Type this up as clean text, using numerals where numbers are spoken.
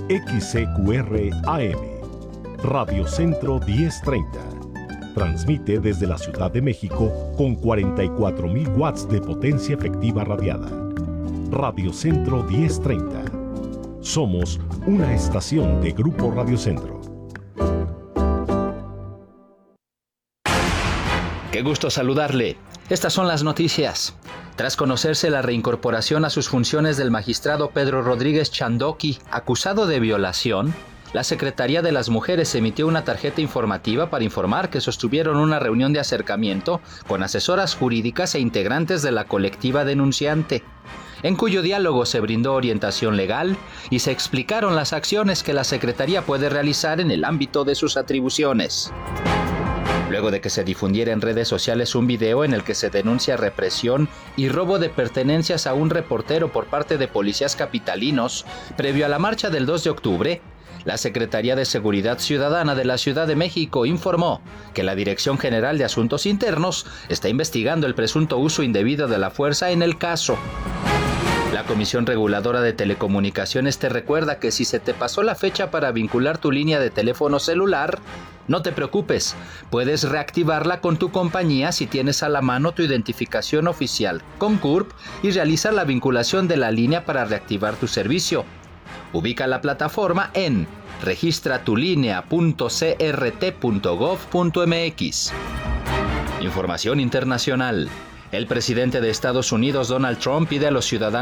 XCQR AM, Radio Centro 1030. Transmite desde la Ciudad de México con 44.000 watts de potencia efectiva radiada. Radio Centro 1030. Somos una estación de Grupo Radio Centro. Qué gusto saludarle. Estas son las noticias. Tras conocerse la reincorporación a sus funciones del magistrado Pedro Rodríguez Chandoki, acusado de violación, la Secretaría de las Mujeres emitió una tarjeta informativa para informar que sostuvieron una reunión de acercamiento con asesoras jurídicas e integrantes de la colectiva denunciante, en cuyo diálogo se brindó orientación legal y se explicaron las acciones que la Secretaría puede realizar en el ámbito de sus atribuciones. Luego de que se difundiera en redes sociales un video en el que se denuncia represión y robo de pertenencias a un reportero por parte de policías capitalinos, previo a la marcha del 2 de octubre, la Secretaría de Seguridad Ciudadana de la Ciudad de México informó que la Dirección General de Asuntos Internos está investigando el presunto uso indebido de la fuerza en el caso. La Comisión Reguladora de Telecomunicaciones te recuerda que si se te pasó la fecha para vincular tu línea de teléfono celular, no te preocupes, puedes reactivarla con tu compañía si tienes a la mano tu identificación oficial con CURP y realizar la vinculación de la línea para reactivar tu servicio. Ubica la plataforma en registratulinea.crt.gov.mx. Información internacional. El presidente de Estados Unidos, Donald Trump, pide a los ciudadanos